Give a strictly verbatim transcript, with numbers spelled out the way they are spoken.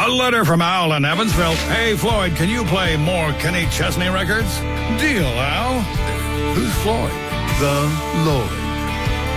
A letter from Al in Evansville. Hey, Floyd, can you play more Kenny Chesney records? Deal, Al. Who's Floyd? The Lloyd.